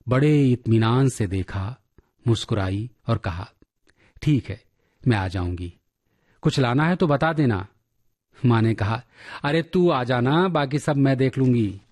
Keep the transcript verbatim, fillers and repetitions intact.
बड़े इत्मीनान से देखा, मुस्कुराई और कहा, ठीक है, मैं आ जाऊंगी। कुछ लाना है तो बता देना। माँ ने कहा, अरे तू आ जाना, बाकी सब मैं देख लूंगी।